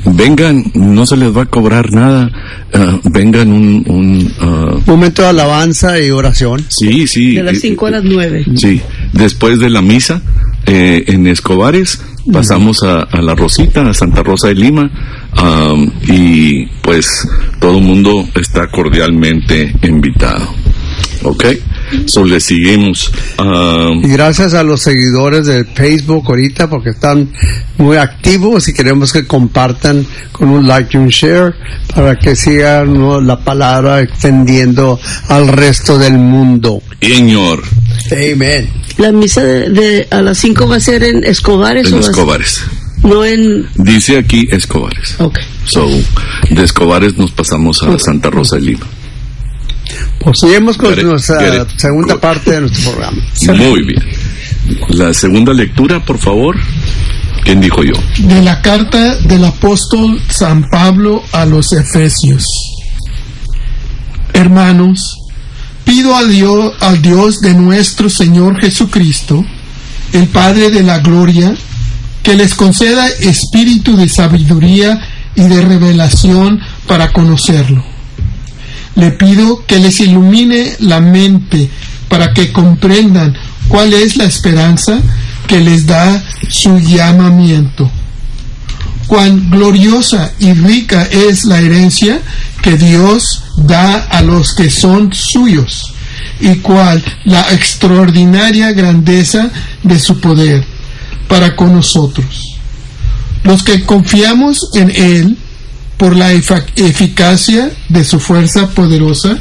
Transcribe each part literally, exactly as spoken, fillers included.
vengan, no se les va a cobrar nada, uh, vengan un... un uh, momento de alabanza y oración. Sí, sí. De las cinco a las nueve. Sí, después de la misa, eh, en Escobares, pasamos a, a La Rosita, a Santa Rosa de Lima, um, y pues todo el mundo está cordialmente invitado. ¿Ok? So le seguimos. Um, y gracias a los seguidores de Facebook ahorita, porque están muy activos y queremos que compartan con un like y un share para que siga, ¿no?, la palabra extendiendo al resto del mundo. Señor. Amén. La misa de, de a las cinco va a ser en Escobares. En ¿o Escobares. No en... Dice aquí Escobares. Okay. So, de Escobares nos pasamos a okay. Santa Rosa de Lima. Pues seguimos con it, nuestra segunda Good. parte de nuestro programa. Muy bien. La segunda lectura, por favor. ¿Quién dijo yo? De la carta del apóstol San Pablo a los Efesios. Hermanos, pido a Dios, al Dios de nuestro Señor Jesucristo, el Padre de la gloria, que les conceda espíritu de sabiduría y de revelación para conocerlo. Le pido que les ilumine la mente para que comprendan cuál es la esperanza que les da su llamamiento. Cuán gloriosa y rica es la herencia que Dios da a los que son suyos, y cuál la extraordinaria grandeza de su poder para con nosotros, los que confiamos en Él, por la eficacia de su fuerza poderosa.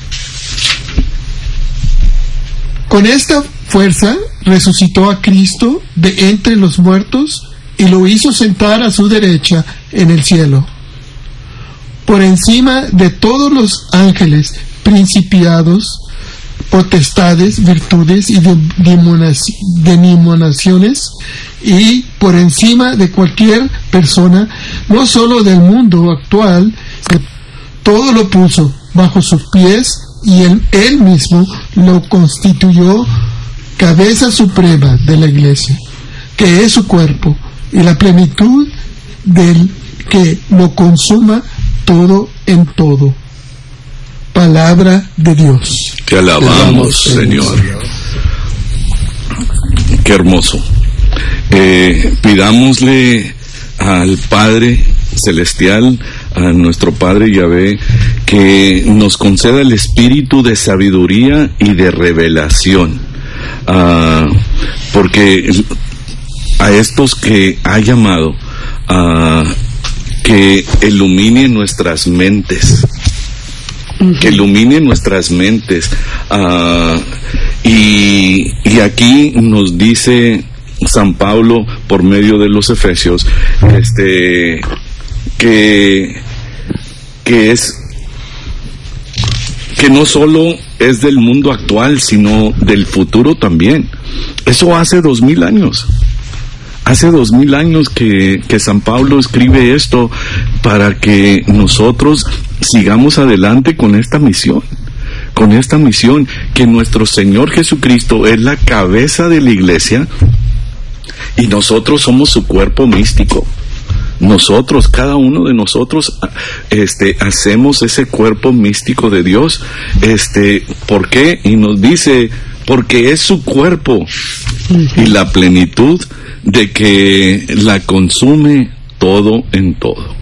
Con esta fuerza resucitó a Cristo de entre los muertos y lo hizo sentar a su derecha en el cielo, por encima de todos los ángeles, principados, potestades, virtudes y denominaciones, y por encima de cualquier persona, no solo del mundo actual, todo lo puso bajo sus pies, y él, él mismo lo constituyó cabeza suprema de la iglesia, que es su cuerpo, y la plenitud del que lo consuma todo en todo. Palabra de Dios. Te alabamos, Señor. Señor. Qué hermoso. Eh, pidámosle al Padre Celestial, a nuestro Padre Yahvé, que nos conceda el espíritu de sabiduría y de revelación, uh, porque a estos que ha llamado, uh, que ilumine nuestras mentes, que ilumine nuestras mentes, uh, y, y aquí nos dice San Pablo por medio de los Efesios, este, que, que es, que no solo es del mundo actual, sino del futuro también. Eso hace dos mil años. Hace dos mil años que, que San Pablo escribe esto para que nosotros sigamos adelante con esta misión. Con esta misión, que nuestro Señor Jesucristo es la cabeza de la iglesia y nosotros somos su cuerpo místico. Nosotros, cada uno de nosotros, este, hacemos ese cuerpo místico de Dios. Este, ¿por qué? Y nos dice, porque es su cuerpo y la plenitud de que la consume todo en todo.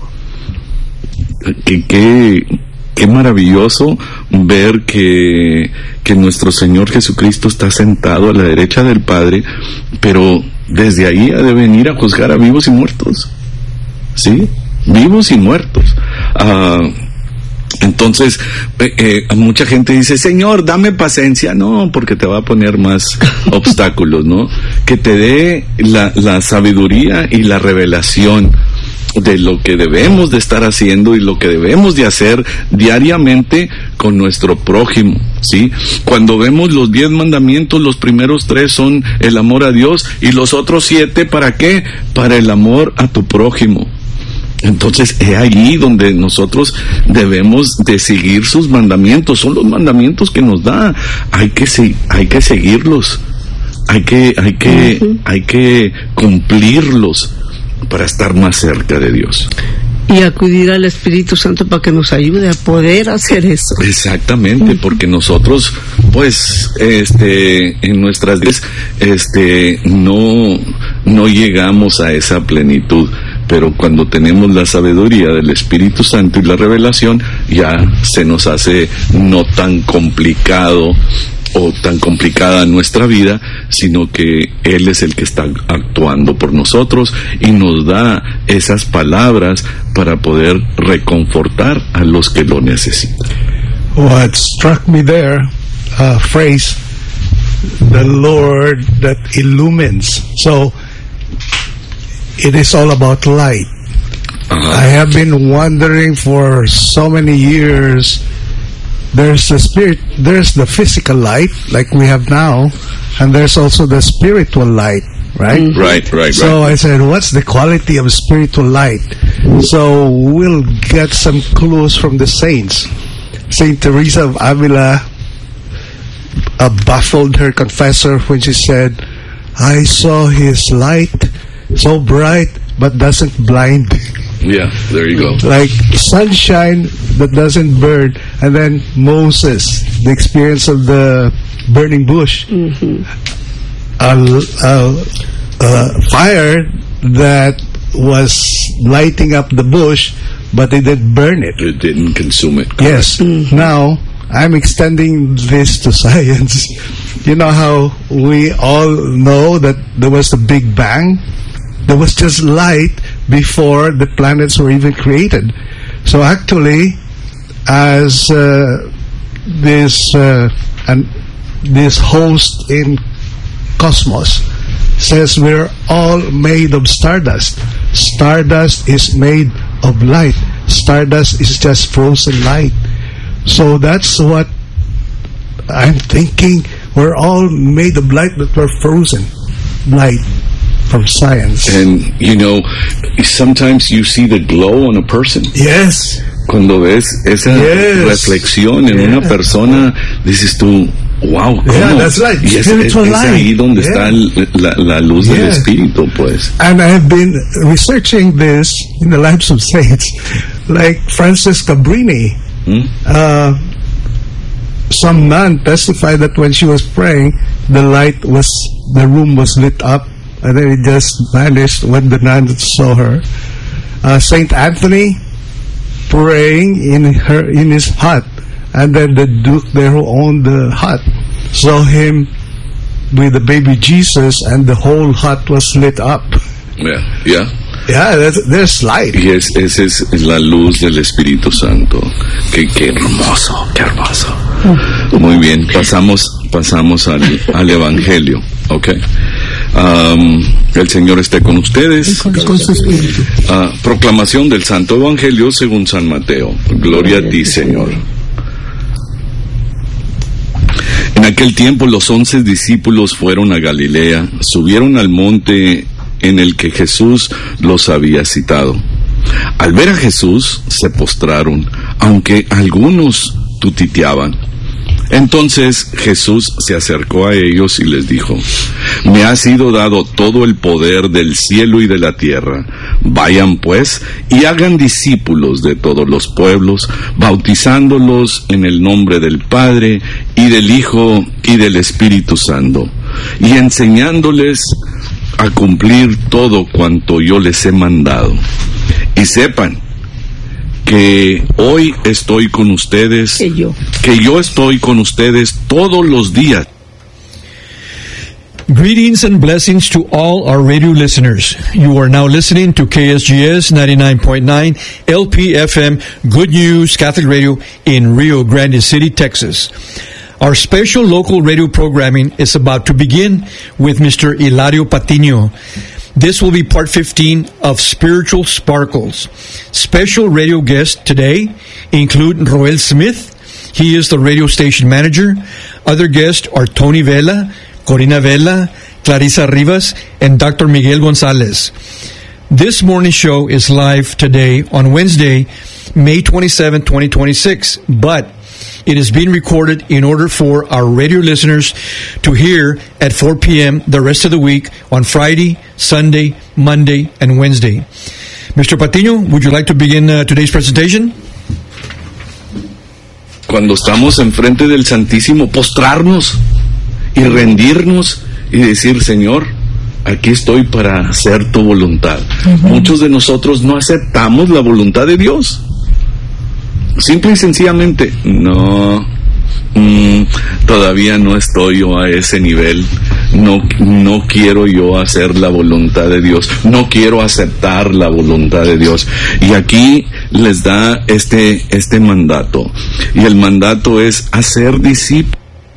Que, que, qué maravilloso ver que, que nuestro Señor Jesucristo está sentado a la derecha del Padre, pero desde ahí ha de venir a juzgar a vivos y muertos. ¿Sí? Vivos y muertos. Uh, entonces, eh, eh, mucha gente dice, Señor, dame paciencia. No, porque te va a poner más obstáculos, ¿no? Que te dé la, la sabiduría y la revelación de lo que debemos de estar haciendo y lo que debemos de hacer diariamente con nuestro prójimo, ¿sí? Cuando vemos los diez mandamientos, los primeros tres son el amor a Dios y los otros siete, ¿para qué? Para el amor a tu prójimo. Entonces, es allí donde nosotros debemos de seguir sus mandamientos. Son los mandamientos que nos da. Hay que, hay que seguirlos. Hay que, hay que, uh-huh. hay que cumplirlos. para estar más cerca de Dios. Y acudir al Espíritu Santo para que nos ayude a poder hacer eso. Exactamente, porque nosotros, pues, este, en nuestras vidas, este, no, no llegamos a esa plenitud. Pero cuando tenemos la sabiduría del Espíritu Santo y la revelación, ya se nos hace no tan complicado o tan complicada nuestra vida, sino que Él es el que está actuando por nosotros y nos da esas palabras para poder reconfortar a los que lo necesitan. What struck me there, uh, phrase, the Lord that illumines. So, it is all about light. Uh-huh. I have been wondering for so many years. There's the spirit, there's the physical light, like we have now, and there's also the spiritual light, right? Mm-hmm. Right, right, so right. I said, what's the quality of spiritual light? So we'll get some clues from the saints. Saint Teresa of Avila uh, baffled her confessor when she said, I saw his light so bright, but doesn't blind. Yeah, there you go. Like sunshine that doesn't burn. And then Moses, the experience of the burning bush. Mm-hmm. A, a, a fire that was lighting up the bush, but it didn't burn it. It didn't consume it. Correct. Yes. Mm-hmm. Now, I'm extending this to science. You know how we all know that there was the Big Bang? There was just light before the planets were even created. So actually, as uh, this uh, and this host in cosmos says, we're all made of stardust. Stardust is made of light. Stardust is just frozen light. So that's what I'm thinking. We're all made of light, but we're frozen light. From science. And, you know, sometimes you see the glow on a person. Yes. Cuando ves esa yes. reflexión en yeah. una persona, dices tú, wow, ¿cómo? Yeah, that's right. Y es, es, es ahí donde yeah. está la, la luz yeah. del Espíritu, pues. And I've been researching this in the lives of saints, like Frances Cabrini. Hmm? Uh, some nun testified that when she was praying, the light was, the room was lit up. And then it just vanished when the nuns saw her. Uh, Saint Anthony praying in her in his hut, and then the duke there who owned the hut saw him with the baby Jesus, and the whole hut was lit up. Yeah, yeah. Yeah, there's, there's light. Y es, esa es la luz del Espíritu Santo. Qué, qué hermoso, qué hermoso. Muy bien, pasamos, pasamos al, al Evangelio, ¿ok? Um, el Señor esté con ustedes. Con su espíritu. Uh, proclamación del Santo Evangelio según San Mateo. Gloria a ti, Señor. En aquel tiempo los once discípulos fueron a Galilea, subieron al monte en el que Jesús los había citado. Al ver a Jesús se postraron, aunque algunos tutiteaban. Entonces Jesús se acercó a ellos y les dijo: me ha sido dado todo el poder del cielo y de la tierra. Vayan pues y hagan discípulos de todos los pueblos, bautizándolos en el nombre del Padre y del Hijo y del Espíritu Santo, y enseñándoles a cumplir todo cuanto yo les he mandado. Y sepan que hoy estoy con ustedes, que yo. que yo estoy con ustedes todos los días. Greetings and blessings to all our radio listeners. You are now listening to K S G S ninety-nine point nine L P F M Good News Catholic Radio in Rio Grande City, Texas. Our special local radio programming is about to begin with Mister Hilario Patiño. This will be part fifteen of Spiritual Sparkles. Special radio guests today include Roel Smith. He is the radio station manager. Other guests are Tony Vela, Corina Vela, Clarissa Rivas, and Doctor Miguel Gonzalez. This morning's show is live today on Wednesday, May twenty-seventh, twenty twenty-six. But It is being recorded in order for our radio listeners to hear at four p.m. the rest of the week on Friday, Sunday, Monday, and Wednesday. Mister Patiño, would you like to begin uh, today's presentation? Cuando estamos enfrente del Santísimo, postrarnos y rendirnos y decir, Señor, aquí estoy para hacer tu voluntad. Uh-huh. Muchos de nosotros no aceptamos la voluntad de Dios. Simple y sencillamente, no, mm, todavía no estoy yo a ese nivel, no, no quiero yo hacer la voluntad de Dios, no quiero aceptar la voluntad de Dios. Y aquí les da este, este mandato, y el mandato es hacer discípulos.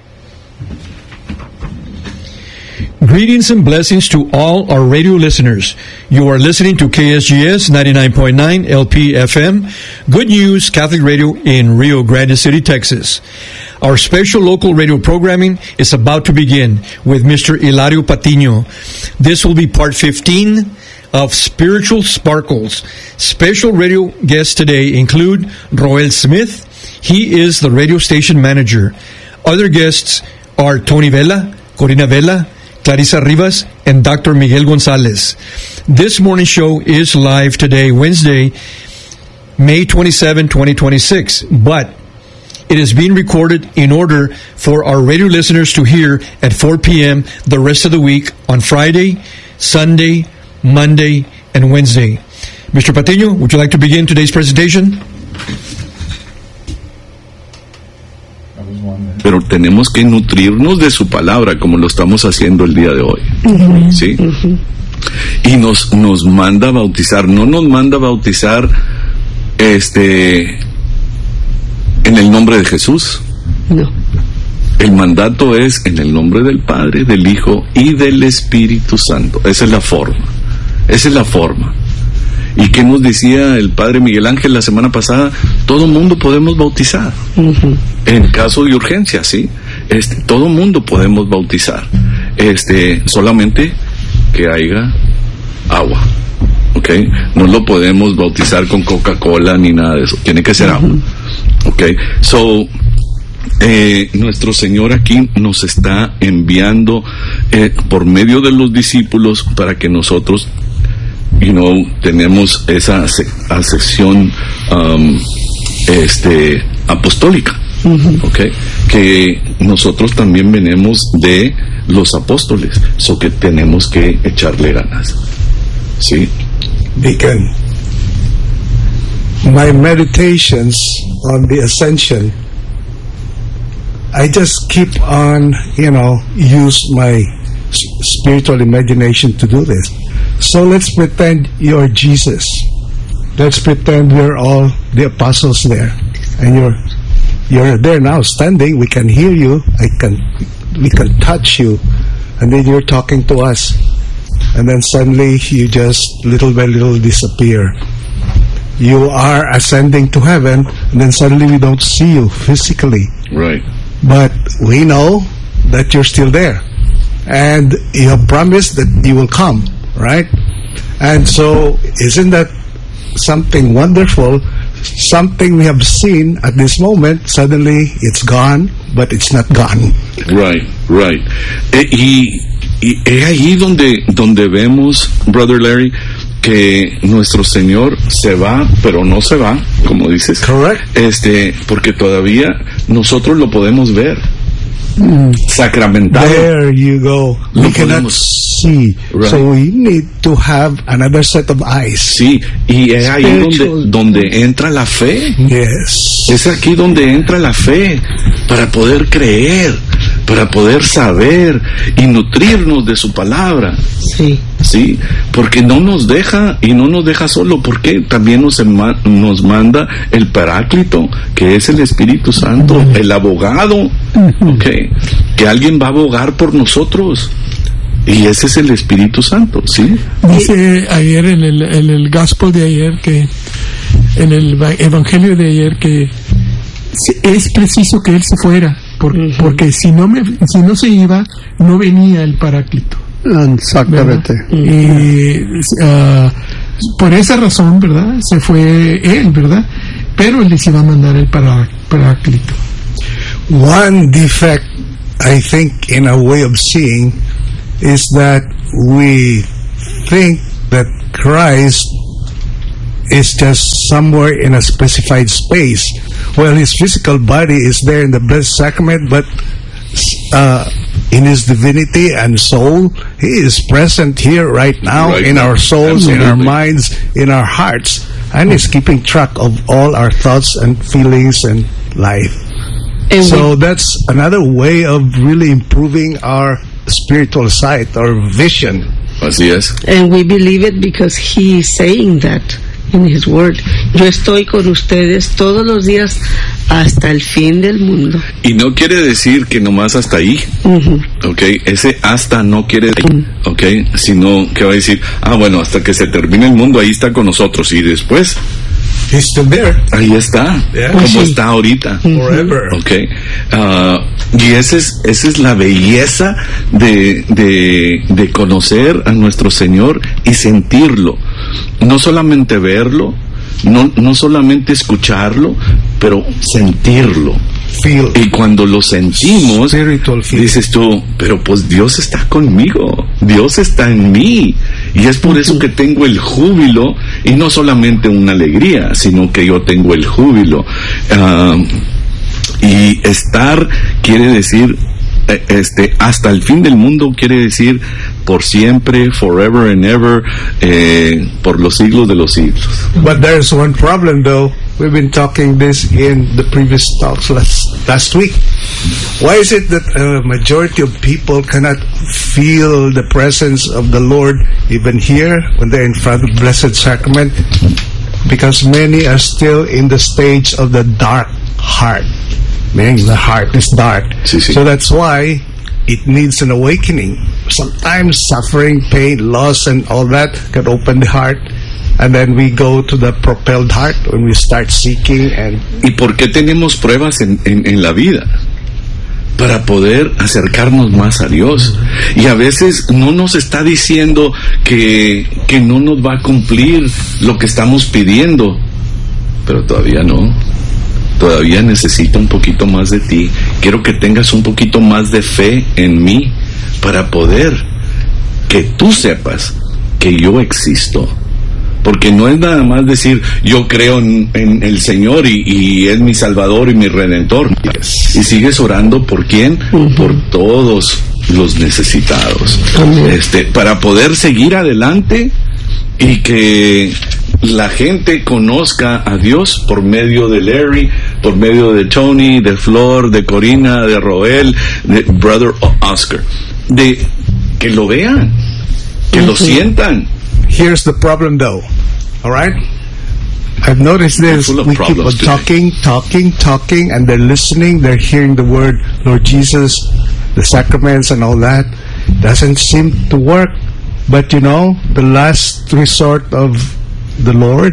Greetings and blessings to all our radio listeners. You are listening to K S G S ninety-nine point nine L P F M, Good News Catholic Radio in Rio Grande City, Texas. Our special local radio programming is about to begin with Mister Hilario Patiño. This will be part fifteen of Spiritual Sparkles. Special radio guests today include Roel Smith. He is the radio station manager. Other guests are Tony Vela, Corina Vela, Clarissa Rivas, and Doctor Miguel Gonzalez. This morning show is live today, Wednesday, May twenty-seventh, twenty twenty-six, but it is being recorded in order for our radio listeners to hear at four p.m. the rest of the week on Friday, Sunday, Monday, and Wednesday. Mister Patiño, would you like to begin today's presentation? Pero tenemos que nutrirnos de su palabra como lo estamos haciendo el día de hoy. Uh-huh. ¿Sí? Uh-huh. Y nos, nos manda a bautizar, no nos manda a bautizar este en el nombre de Jesús. No. El mandato es en el nombre del Padre, del Hijo y del Espíritu Santo. Esa es la forma. Esa es la forma. ¿Y qué nos decía el Padre Miguel Ángel la semana pasada? Todo mundo podemos bautizar. Uh-huh. En caso de urgencia, ¿sí? Este, todo mundo podemos bautizar. Este, solamente que haya agua. ¿Ok? No lo podemos bautizar con Coca-Cola ni nada de eso. Tiene que ser uh-huh. agua. ¿Ok? So, eh, nuestro Señor aquí nos está enviando eh, por medio de los discípulos para que nosotros You know, tenemos esa sección um, este, apostólica, uh-huh. okay, que nosotros también venimos de los apóstoles, so que tenemos que echarle ganas. ¿Sí? Deacon, my meditations on the ascension, I just keep on, you know, use my spiritual imagination to do this. So let's pretend you're Jesus. Let's pretend we're all the apostles there, and you're you're there now, standing. We can hear you. I can we can touch you, and then you're talking to us, and then suddenly you just little by little disappear. You are ascending to heaven, and then suddenly we don't see you physically. Right. But we know that you're still there, and you have promised that you will come. Right? And so, isn't that something wonderful? Something we have seen at this moment, suddenly it's gone, but it's not gone. Right, right. Eh, y, y es ahí donde, donde vemos, Brother Larry, que nuestro Señor se va, pero no se va, como dices. Correct. Este, porque todavía nosotros lo podemos ver. Mm. Sacramentado. There you go. Lo we cannot podemos. see. Right. So we need to have another set of eyes. Sí, y es ahí donde, donde entra la fe. Yes. Es aquí donde entra la fe, para poder creer, para poder saber y nutrirnos de su palabra. Sí. Sí, porque no nos deja, y no nos deja solo, porque también nos, ema, nos manda el Paráclito, que es el Espíritu Santo, uh-huh. el abogado, uh-huh. okay, que alguien va a abogar por nosotros, y ese es el Espíritu Santo, ¿sí? Dice ayer en el, en el Gospel de ayer, que en el Evangelio de ayer, que es preciso que Él se fuera, por, uh-huh. porque si no, me, si no se iba, no venía el Paráclito. Exactamente. Y uh, por esa razón, ¿verdad? Se fue él, ¿verdad? Pero él les iba a mandar el Paráclito. one defect, I think, in our way of seeing, is that we think that Christ is just somewhere in a specified space. Well, his physical body is there in the Blessed Sacrament, but uh, in his divinity and soul, he is present here right now, right in now. Our souls, Absolutely. In our minds, in our hearts, and he's keeping track of all our thoughts and feelings and life. And so that's another way of really improving our spiritual sight, our vision. Así es. And we believe it because he is saying that in his word. Yo estoy con ustedes todos los días hasta el fin del mundo. Y no quiere decir que nomás hasta ahí. Uh-huh. Okay, ese hasta no quiere decir, okay, sino que va a decir, ah, bueno, hasta que se termine el mundo ahí está con nosotros y después he's still there. Ahí está, yeah. Como sí. Está ahorita. Forever. Okay. Uh, y esa es, esa es la belleza de, de, de conocer a nuestro Señor y sentirlo. No solamente verlo, no, no solamente escucharlo, pero sentirlo. Feel. Y cuando lo sentimos, dices tú, pero pues Dios está conmigo, Dios está en mí, y es por eso que tengo el júbilo, y no solamente una alegría, sino que yo tengo el júbilo. Uh, y estar quiere decir, este, hasta el fin del mundo quiere decir por siempre, forever and ever, eh, por los siglos de los siglos. But there's one problem though. We've been talking this in the previous talks last last week. Why is it that a majority of people cannot feel the presence of the Lord even here when they're in front of the Blessed Sacrament? Because many are still in the stage of the dark heart. Meaning the heart is dark. Sí, sí. So that's why it needs an awakening. Sometimes suffering, pain, loss, and all that can open the heart. And then we go to the propelled heart when we start seeking. And ¿Y por qué tenemos pruebas en, en, en la vida? Para poder acercarnos más a Dios. Y a veces no nos está diciendo que, que no nos va a cumplir lo que estamos pidiendo, pero todavía no. Todavía necesito un poquito más de ti. Quiero que tengas un poquito más de fe en mí para poder que tú sepas que yo existo. Porque no es nada más decir yo creo en, en el Señor y, y es mi Salvador y mi Redentor. Yes. Y sigues orando por quién, uh-huh. Por todos los necesitados. Uh-huh. Este, para poder seguir adelante y que la gente conozca a Dios por medio de Larry, por medio de Tony, de Flor, de Corina, de Roel, de Brother Oscar, de que lo vean, que uh-huh. Lo sientan. Here's the problem though, all right? I've noticed this, we keep on talking, talking, talking, and they're listening, they're hearing the word Lord Jesus, the sacraments and all that. Doesn't seem to work. But you know, the last resort of the Lord,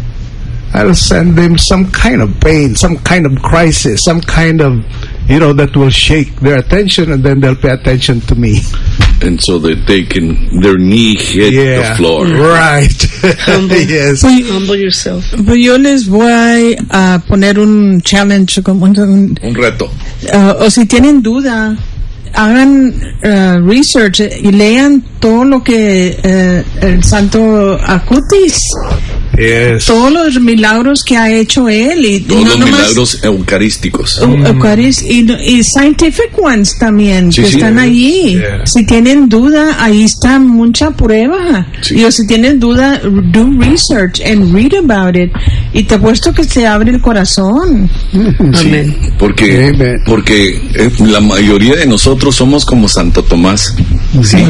I'll send them some kind of pain, some kind of crisis, some kind of, you know, that will shake their attention, and then they'll pay attention to me. And so that they can, their knee hit yeah, the floor. Right. Humble, yes. Humble yourself. Pues yo les voy a poner un challenge, como un, un reto. Uh, o si tienen duda, hagan uh, research y lean todo lo que uh, el Santo Acutis, yes. Todos los milagros que ha hecho él y todos no los nomás, milagros eucarísticos uh, eucarist, y, y scientific ones también, sí, que sí, están allí. Yeah. Si tienen duda, ahí está mucha prueba. Sí. Y o si tienen duda, do research and read about it, y te apuesto que se abre el corazón. Sí, amén. Porque, Amen. porque eh, la mayoría de nosotros somos como Santo Tomás. Sí.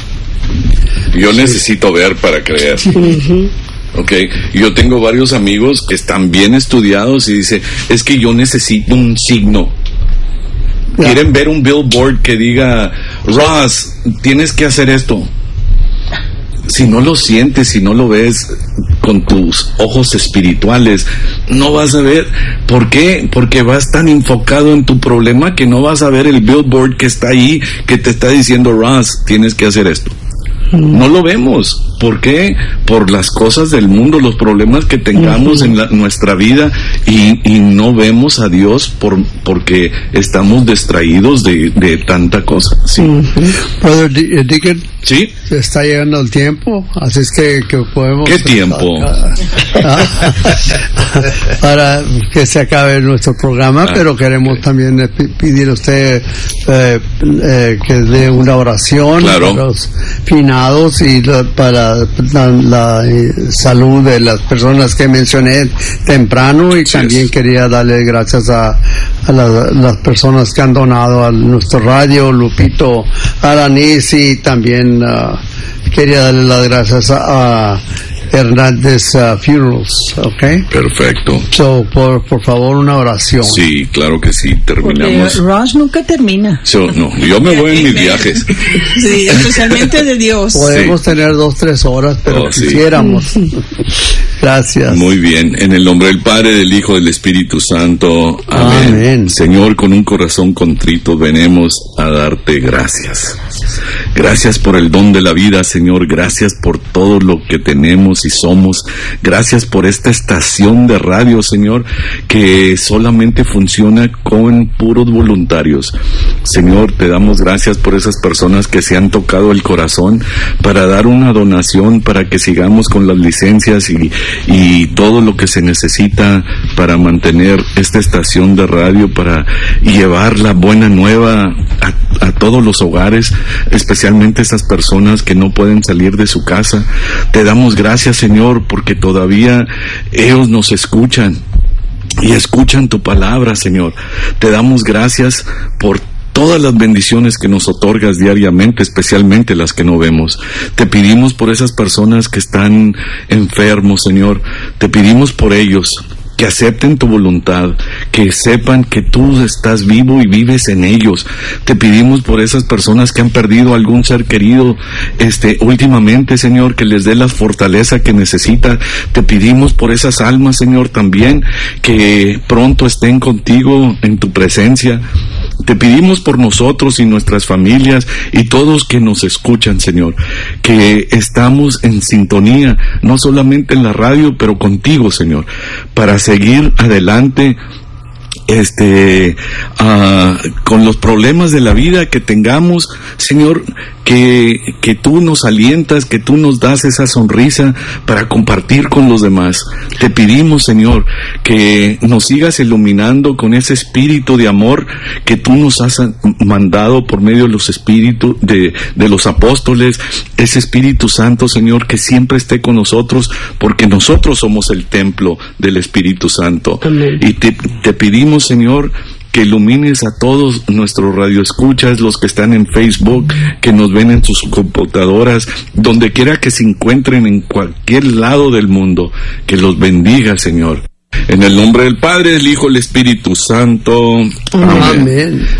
Yo sí. necesito ver para creer. Uh-huh. Okay, yo tengo varios amigos que están bien estudiados y dice, es que yo necesito un signo. Yeah. Quieren ver un billboard que diga, Ross, tienes que hacer esto. Si no lo sientes, si no lo ves con tus ojos espirituales, no vas a ver. ¿Por qué? Porque vas tan enfocado en tu problema que no vas a ver el billboard que está ahí, que te está diciendo, Ross, tienes que hacer esto. Mm. No lo vemos. ¿Por qué? Por las cosas del mundo, los problemas que tengamos uh-huh. en la, nuestra vida y, y no vemos a Dios por porque estamos distraídos de, de tanta cosa. Sí. Uh-huh. Brother D- Deacon, sí. Se está llegando el tiempo, así es que, que podemos... ¿Qué tiempo? Para que se acabe nuestro programa, ah, pero queremos okay. también eh, pedir a usted eh, eh, que dé una oración claro. para los finados y la, para la, la eh, salud de las personas que mencioné temprano, y sí también es. Quería darle gracias a, a la, las personas que han donado a nuestro radio, Lupito Aranís, y también uh, quería darle las gracias a, a Hernández uh, Funerals, ¿ok? Perfecto. So, por, por favor, una oración. Sí, claro que sí, terminamos. Porque Ross nunca termina. So, no, yo me voy en mis viajes. Sí, especialmente de Dios. Podemos sí. tener dos, tres horas, pero oh, quisiéramos. Sí. Gracias. Muy bien, en el nombre del Padre, del Hijo, del Espíritu Santo. Amén. Amén. Señor, con un corazón contrito venimos a darte gracias. Gracias por el don de la vida, Señor. Gracias por todo lo que tenemos y somos. Gracias por esta estación de radio, Señor, que solamente funciona con puros voluntarios. Señor, te damos gracias por esas personas que se han tocado el corazón para dar una donación, para que sigamos con las licencias y, y todo lo que se necesita para mantener esta estación de radio, para llevar la buena nueva a, a todos los hogares, especialmente esas personas que no pueden salir de su casa. Te damos gracias, Señor, porque todavía ellos nos escuchan y escuchan tu palabra, Señor. Te damos gracias por todas las bendiciones que nos otorgas diariamente, especialmente las que no vemos. Te pedimos por esas personas que están enfermos, Señor. Te pedimos por ellos, que acepten tu voluntad, que sepan que tú estás vivo y vives en ellos. Te pedimos por esas personas que han perdido algún ser querido este últimamente, Señor, que les dé la fortaleza que necesitan. Te pedimos por esas almas, Señor, también, que pronto estén contigo en tu presencia. Te pedimos por nosotros y nuestras familias y todos que nos escuchan, Señor, que estamos en sintonía, no solamente en la radio, pero contigo, Señor, para seguir adelante este uh, con los problemas de la vida que tengamos, Señor, que, que tú nos alientas, que tú nos das esa sonrisa para compartir con los demás. Te pedimos, Señor, que nos sigas iluminando con ese espíritu de amor que tú nos has mandado por medio de los espíritus de, de los apóstoles, ese Espíritu Santo, Señor, que siempre esté con nosotros, porque nosotros somos el templo del Espíritu Santo. Amén. Y te, te pedimos, Señor, que ilumines a todos nuestros radioescuchas, los que están en Facebook, que nos ven en sus computadoras, donde quiera que se encuentren en cualquier lado del mundo, que los bendiga, Señor. En el nombre del Padre, del Hijo y del Espíritu Santo. Amén. Amén.